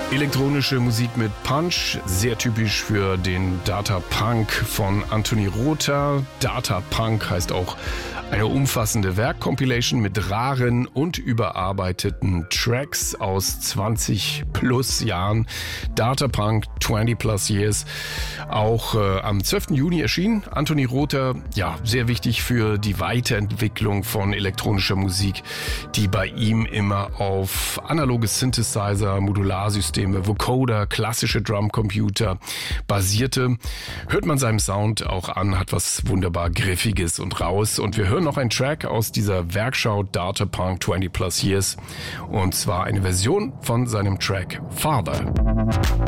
Elektronische Musik mit Punch, sehr typisch für den Data Punk von Anthony Rother. Data Punk heißt auch eine umfassende Werkcompilation mit raren und überarbeiteten Tracks aus 20 plus Jahren. Data Punk 20 plus years. Auch am 12. Juni erschienen. Anthony Rother, ja, sehr wichtig für die Weiterentwicklung von elektronischer Musik, die bei ihm immer auf analoge Synthesizer, Modularsysteme, Vocoder, klassische Drumcomputer basierte. Hört man seinem Sound auch an, hat was wunderbar Griffiges und raus. Und wir hören noch einen Track aus dieser Werkschau Data Punk 20 plus years. Und zwar eine Version von seinem Track Father.